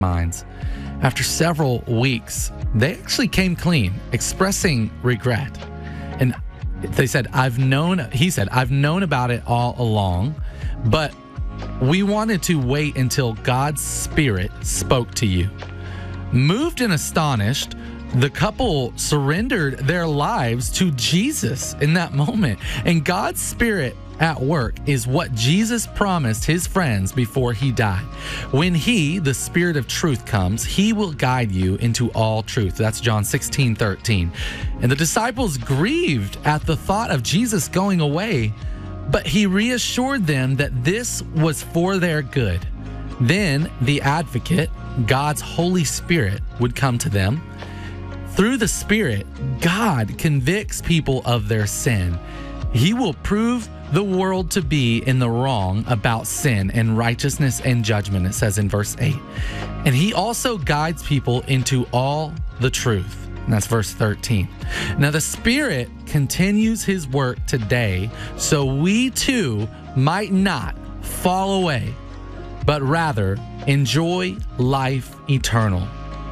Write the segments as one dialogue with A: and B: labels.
A: minds. After several weeks, they actually came clean, expressing regret. And he said, I've known about it all along, but we wanted to wait until God's Spirit spoke to you. Moved and astonished, the couple surrendered their lives to Jesus in that moment. And God's Spirit at work is what Jesus promised his friends before he died. When he, the Spirit of truth, comes, he will guide you into all truth. That's John 16:13. And the disciples grieved at the thought of Jesus going away, but he reassured them that this was for their good. Then the advocate, God's Holy Spirit, would come to them. Through the Spirit, God convicts people of their sin. He will prove the world to be in the wrong about sin and righteousness and judgment, it says in verse 8. And he also guides people into all the truth. And that's verse 13. Now the Spirit continues his work today, so we too might not fall away, but rather enjoy life eternal.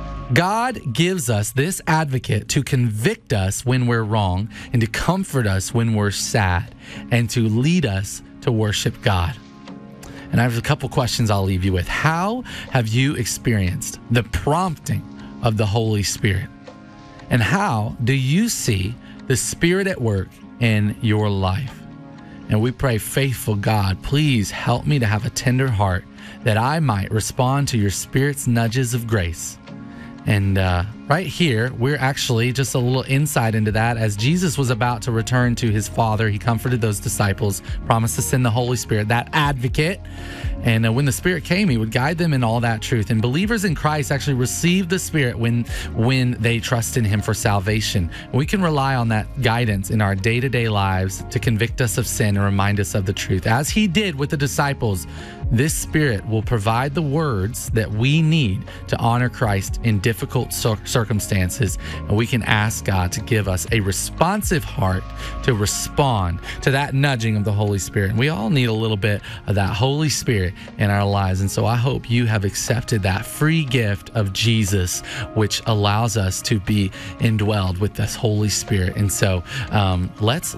A: God gives us this advocate to convict us when we're wrong and to comfort us when we're sad and to lead us to worship God. And I have a couple questions I'll leave you with. How have you experienced the prompting of the Holy Spirit? And how do you see the Spirit at work in your life? And we pray, faithful God, please help me to have a tender heart that I might respond to your Spirit's nudges of grace. And right here, we're actually just a little insight into that. As Jesus was about to return to his Father, he comforted those disciples, promised to send the Holy Spirit, that advocate. And when the Spirit came, he would guide them in all that truth. And believers in Christ actually receive the Spirit when they trust in him for salvation. We can rely on that guidance in our day-to-day lives to convict us of sin and remind us of the truth. As he did with the disciples, this Spirit will provide the words that we need to honor Christ in difficult circumstances. And we can ask God to give us a responsive heart to respond to that nudging of the Holy Spirit. And we all need a little bit of that Holy Spirit in our lives. And so I hope you have accepted that free gift of Jesus, which allows us to be indwelled with this Holy Spirit. And so let's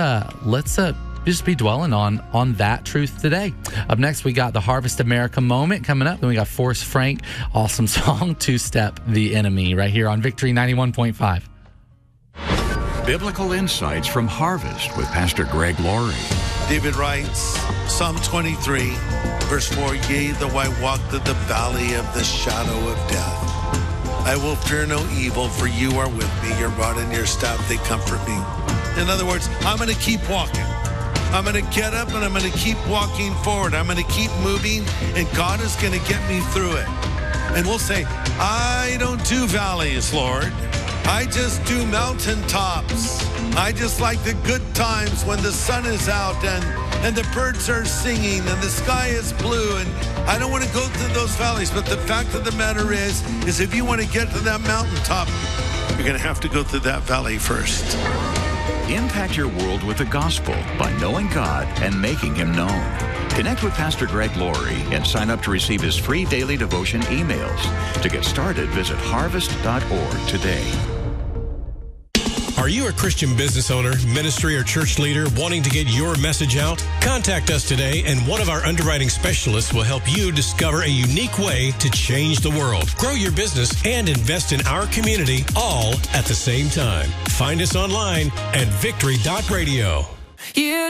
A: just be dwelling on that truth today. Up next, we got the Harvest America moment coming up. Then we got Forrest Frank, awesome song, Two-Step the Enemy, right here on Victory 91.5.
B: Biblical insights from Harvest with Pastor Greg Laurie.
C: David writes, Psalm 23, verse 4, Yea, though I walk through the valley of the shadow of death, I will fear no evil, for you are with me. Your rod and your staff, they comfort me. In other words, I'm going to keep walking. I'm going to get up and I'm going to keep walking forward. I'm going to keep moving, and God is going to get me through it. And we'll say, I don't do valleys, Lord. I just do mountaintops. I just like the good times when the sun is out and the birds are singing and the sky is blue. And I don't want to go through those valleys. But the fact of the matter is if you want to get to that mountaintop, you're going to have to go through that valley first.
B: Impact your world with the gospel by knowing God and making him known. Connect with Pastor Greg Laurie and sign up to receive his free daily devotion emails. To get started, visit harvest.org today.
D: Are you a Christian business owner, ministry, or church leader wanting to get your message out? Contact us today, and one of our underwriting specialists will help you discover a unique way to change the world, grow your business, and invest in our community all at the same time. Find us online at victory.radio.